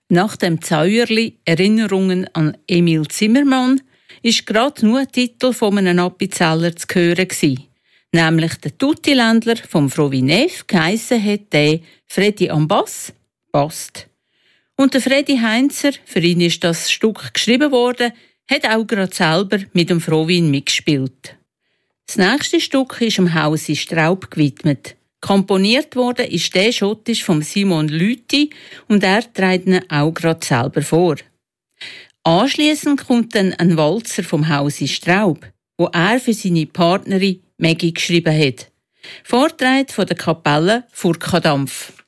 Nach dem Zauerli «Erinnerungen an Emil Zimmermann» ist gerade nur ein Titel von einem Appenzeller zu hören gewesen. Nämlich der Tutti-Ländler vom Frovi Neff geheissen hat der Fredi am Bass, passt. Und der Fredi Heinzer, für ihn ist das Stück geschrieben worden, hat auch gerade selber mit dem Frovin mitgespielt. Das nächste Stück ist dem Hausi Straub gewidmet. Komponiert worden ist der schottisch von Simon Lüthi und er trägt ihn auch gerade selber vor. Anschliessend kommt dann ein Walzer vom Hausi Straub, wo er für seine Partnerin Maggie geschrieben hat. Vortrag von der Kapelle Furkadampf.